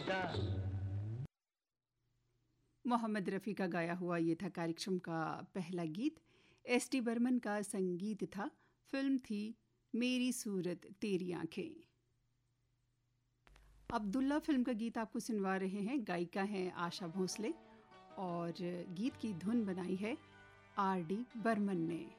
हमेशा। मोहम्मद रफ़ी का गाया हुआ ये था कार्यक्रम का पहला गीत। एस.डी. बर्मन का संगीत था। फिल्म थी मेरी सूरत तेरी आँखें। अब्दुल्ला फिल्म का गीत आपको सुनवा रहे हैं। गायिका हैं आशा भोसले और गीत की धुन बनाई है R.D. बर्मन ने।